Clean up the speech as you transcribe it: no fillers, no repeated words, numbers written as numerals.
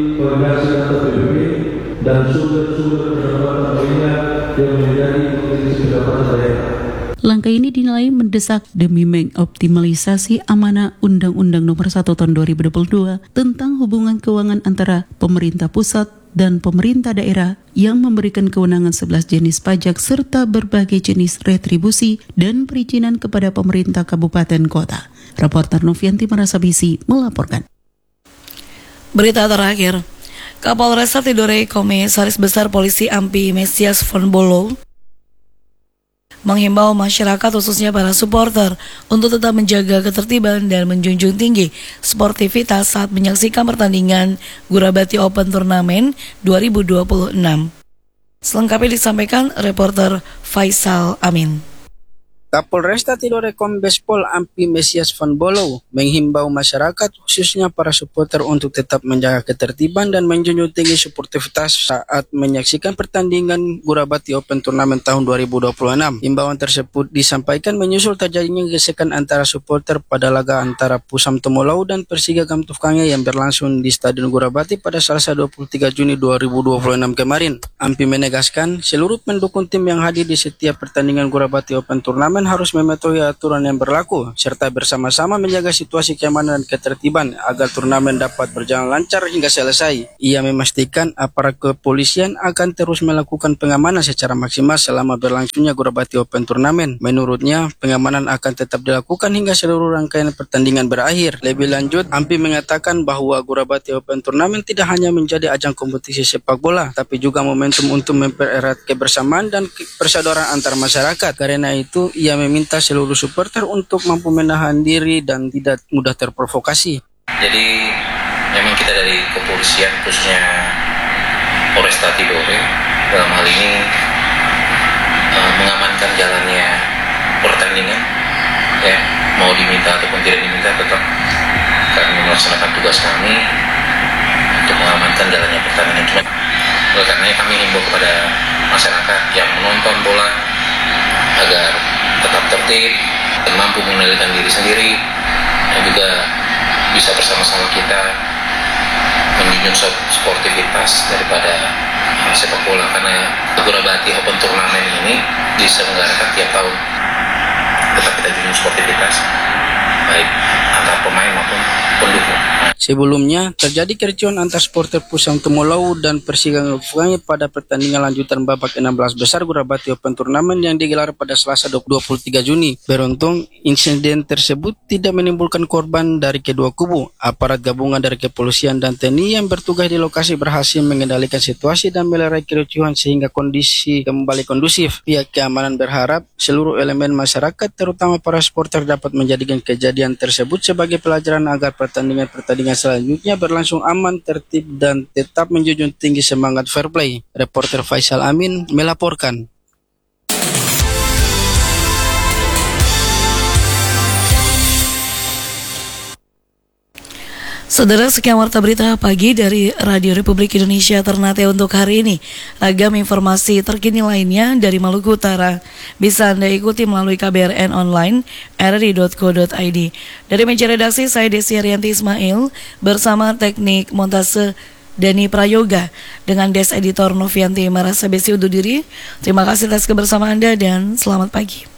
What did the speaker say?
koordinasi antar PBB dan sumber-sumber pendapatan lainnya yang menjadi potensi pendapatan daerah. Langkah ini dinilai mendesak demi mengoptimalisasi amanah Undang-Undang Nomor 1 Tahun 2022 tentang hubungan keuangan antara pemerintah pusat dan pemerintah daerah yang memberikan kewenangan 11 jenis pajak serta berbagai jenis retribusi dan perizinan kepada pemerintah kabupaten kota. Reporter Novianti Marasabisi melaporkan. Berita terakhir, Kapolres Tidore Komisaris Besar Polisi Ampi Mesias von Bolo menghimbau masyarakat khususnya para supporter untuk tetap menjaga ketertiban dan menjunjung tinggi sportivitas saat menyaksikan pertandingan Gurabati Open Tournament 2026. Selengkapnya disampaikan reporter Faisal Amin. Kapolresta Tidore Kombes Pol Ampi Mesias von Bolo menghimbau masyarakat khususnya para supporter untuk tetap menjaga ketertiban dan menjunjung tinggi sportivitas saat menyaksikan pertandingan Gurabati Open Tournament tahun 2026. Himbauan tersebut disampaikan menyusul terjadinya gesekan antara supporter pada laga antara Pusam Tomolau dan Persija Gamtufkange yang berlangsung di Stadion Gurabati pada Selasa 23 Juni 2026 kemarin. Ampi menegaskan seluruh pendukung tim yang hadir di setiap pertandingan Gurabati Open Tournament harus mematuhi aturan yang berlaku serta bersama-sama menjaga situasi keamanan dan ketertiban agar turnamen dapat berjalan lancar hingga selesai. Ia memastikan aparat kepolisian akan terus melakukan pengamanan secara maksimal selama berlangsungnya Gurabati Open Tournament. Menurutnya, pengamanan akan tetap dilakukan hingga seluruh rangkaian pertandingan berakhir. Lebih lanjut, Ampi mengatakan bahwa Gurabati Open Tournament tidak hanya menjadi ajang kompetisi sepak bola, tapi juga momentum untuk mempererat kebersamaan dan persaudaraan antar masyarakat. Karena itu, ia meminta seluruh supporter untuk mampu menahan diri dan tidak mudah terprovokasi. Jadi memang kita dari kepolisian khususnya Polresta Tidore dalam hal ini mengamankan jalannya pertandingan, ya mau diminta ataupun tidak diminta tetap kami melaksanakan tugas kami untuk mengamankan jalannya pertandingan. Cuma oleh karenanya kami himbau kepada masyarakat yang menonton bola agar tetap tertib dan mampu mengendalikan diri sendiri dan juga bisa bersama-sama kita menjunjung sportivitas daripada sepak bola, karena Gurabati Open Tournament ini diselenggarakan tiap tahun. Tetap kita junjung sportivitas baik antar pemain maupun pendukung. Sebelumnya, terjadi kericuhan antar supporter Pusam Tomolau dan Persija Gamtufkange pada pertandingan lanjutan babak 16 besar Gurabati Open Tournament yang digelar pada Selasa 23 Juni. Beruntung, insiden tersebut tidak menimbulkan korban dari kedua kubu. Aparat gabungan dari kepolisian dan TNI yang bertugas di lokasi berhasil mengendalikan situasi dan melerai kericuhan sehingga kondisi kembali kondusif. Pihak keamanan berharap seluruh elemen masyarakat, terutama para supporter, dapat menjadikan kejadian tersebut sebagai pelajaran agar pertandingan selanjutnya berlangsung aman, tertib, dan tetap menjunjung tinggi semangat fair play. Reporter Faisal Amin melaporkan. Saudara, sekian warta berita pagi dari Radio Republik Indonesia Ternate untuk hari ini. Ragam informasi terkini lainnya dari Maluku Utara bisa Anda ikuti melalui KBRN online rri.co.id. Dari meja redaksi, saya Desi Arianti Ismail bersama teknik montase Dani Prayoga dengan Des Editor Novianti Marasabesi undur diri. Terima kasih atas kebersamaan Anda dan selamat pagi.